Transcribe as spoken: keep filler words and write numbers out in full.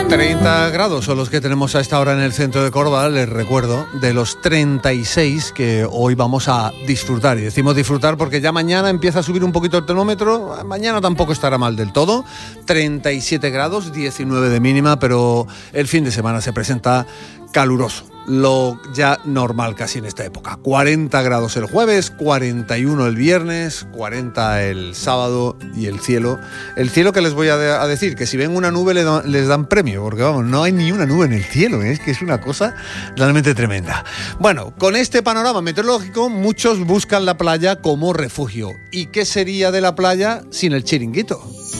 treinta grados son los que tenemos a esta hora en el centro de Córdoba, les recuerdo, de los treinta y seis que hoy vamos a disfrutar. Y decimos disfrutar porque ya mañana empieza a subir un poquito el termómetro, mañana tampoco estará mal del todo, treinta y siete grados, diecinueve de mínima, pero el fin de semana se presenta caluroso, lo ya normal casi en esta época. cuarenta grados el jueves, cuarenta y uno el viernes, cuarenta el sábado y el cielo. El cielo que les voy a, de- a decir, que si ven una nube le da- les dan premio, porque vamos, no hay ni una nube en el cielo, ¿eh? Es que es una cosa realmente tremenda. Bueno, con este panorama meteorológico, muchos buscan la playa como refugio. ¿Y qué sería de la playa sin el chiringuito?